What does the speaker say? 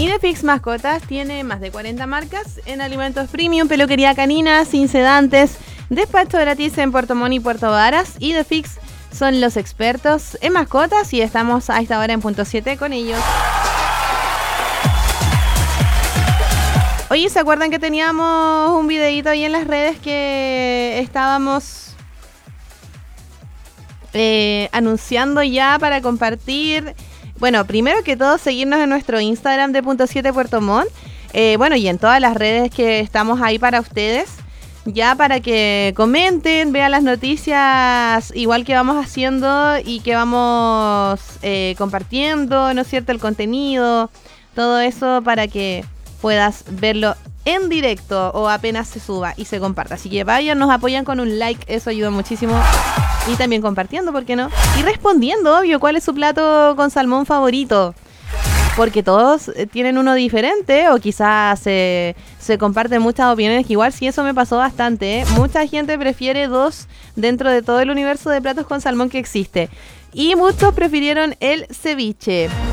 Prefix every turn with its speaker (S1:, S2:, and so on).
S1: Idefix Mascotas tiene más de 40 marcas en alimentos premium, peluquería canina, sin sedantes, despacho gratis en Puerto Montt y Puerto Varas. Idefix son los expertos en mascotas y estamos a esta hora en punto 7 con ellos. Oye, ¿se acuerdan que teníamos un videito ahí en las redes que estábamos anunciando ya para compartir? Bueno, primero que todo, seguirnos en nuestro Instagram de punto 7 Puerto Montt. Bueno, y en todas las redes que estamos ahí para ustedes. Ya para que comenten, vean las noticias igual que vamos haciendo y que vamos compartiendo, ¿no es cierto? El contenido, todo eso para que puedas verlo en directo o apenas se suba y se comparta. Así que vayan, nos apoyan con un like, eso ayuda muchísimo. Y también compartiendo, ¿por qué no? Y respondiendo, obvio, ¿cuál es su plato con salmón favorito? Porque todos tienen uno diferente o quizás se comparten muchas opiniones, que igual sí, eso me pasó bastante, ¿eh? Mucha gente prefiere dos dentro de todo el universo de platos con salmón que existe. Y muchos prefirieron el ceviche.